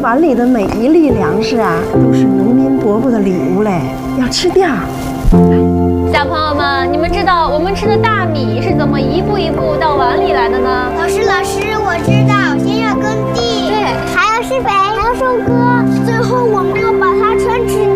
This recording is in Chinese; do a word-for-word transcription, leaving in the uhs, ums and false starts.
碗里的每一粒粮食啊，都是农民伯伯的礼物嘞，要吃掉。 小朋友们，你们知道我们吃的大米是怎么一步一步到碗里来的呢？ 老师，老师，我知